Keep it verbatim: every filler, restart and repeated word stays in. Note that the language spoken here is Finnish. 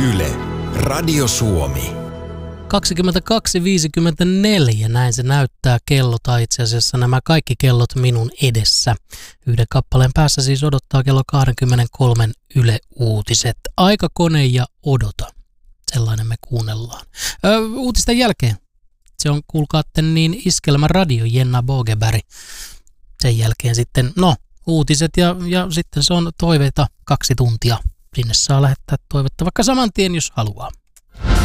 Yle, Radio Suomi. kaksikymmentäkaksi viisikymmentäneljä, näin se näyttää kello, tai itse asiassa nämä kaikki kellot minun edessä. Yhden kappaleen päässä siis odottaa kello kaksikymmentäkolme Yle Uutiset. Aikakone ja odota. Sellainen me kuunnellaan. Ö, uutisten jälkeen. Se on, kuulkaatte, niin Iskelmä Radio, Jenna Bogeberg. Sen jälkeen sitten, no, uutiset ja, ja sitten se on toiveita kaksi tuntia. Sinne saa lähettää toivetta vaikka saman tien, jos haluaa.